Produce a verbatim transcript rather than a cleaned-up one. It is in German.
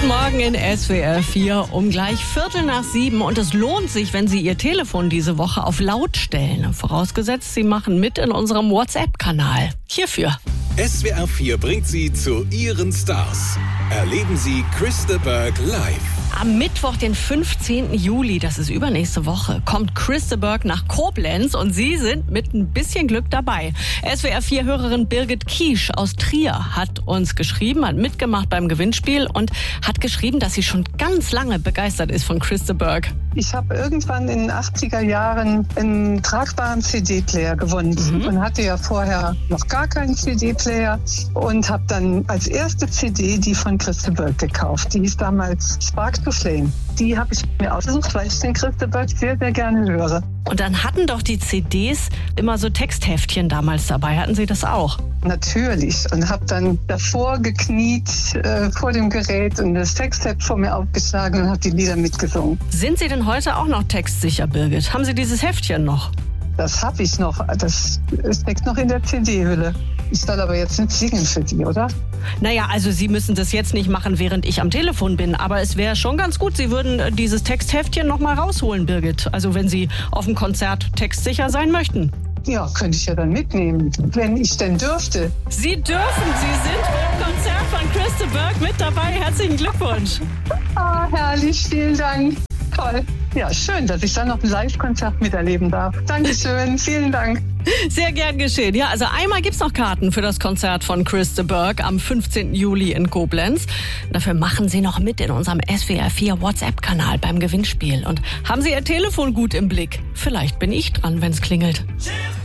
Guten Morgen in S W R vier um gleich Viertel nach sieben. Und es lohnt sich, wenn Sie Ihr Telefon diese Woche auf laut stellen. Vorausgesetzt, Sie machen mit in unserem WhatsApp-Kanal. Hierfür. S W R vier bringt Sie zu Ihren Stars. Erleben Sie Chris de Burgh live. Am Mittwoch, den fünfzehnten Juli, das ist übernächste Woche, kommt Chris de Burgh nach Koblenz und Sie sind mit ein bisschen Glück dabei. S W R vier Hörerin Birgit Kiesch aus Trier hat uns geschrieben, hat mitgemacht beim Gewinnspiel und hat geschrieben, dass sie schon ganz lange begeistert ist von Chris de Burgh. Ich habe irgendwann in den achtziger Jahren einen tragbaren C D-Player gewonnen mhm. und hatte ja vorher noch gar keinen C D-Player und habe dann als erste C D die von Chris de Burgh gekauft. Die hieß damals Spark to Flame. Die habe ich mir ausgesucht, weil ich den Chris de Burgh sehr, sehr gerne höre. Und dann hatten doch die C Ds immer so Textheftchen damals dabei. Hatten Sie das auch? Natürlich. Und habe dann davor gekniet äh, vor dem Gerät und das Textheft vor mir aufgeschlagen und habe die Lieder mitgesungen. Sind Sie denn heute auch noch textsicher, Birgit? Haben Sie dieses Heftchen noch? Das habe ich noch. Das steckt noch in der C D-Hülle. Ich soll aber jetzt nicht singen für Sie, oder? Naja, also Sie müssen das jetzt nicht machen, während ich am Telefon bin. Aber es wäre schon ganz gut, Sie würden dieses Textheftchen noch mal rausholen, Birgit. Also wenn Sie auf dem Konzert textsicher sein möchten. Ja, könnte ich ja dann mitnehmen, wenn ich denn dürfte. Sie dürfen. Sie sind beim Konzert von Chris de Burgh mit dabei. Herzlichen Glückwunsch. Ah, herrlich. Vielen Dank. Toll. Ja, schön, dass ich dann noch ein Live-Konzert miterleben darf. Dankeschön. Vielen Dank. Sehr gern geschehen. Ja, also einmal gibt's noch Karten für das Konzert von Chris de Burgh am fünfzehnten Juli in Koblenz. Dafür machen Sie noch mit in unserem S W R vier WhatsApp-Kanal beim Gewinnspiel. Und haben Sie Ihr Telefon gut im Blick? Vielleicht bin ich dran, wenn's klingelt.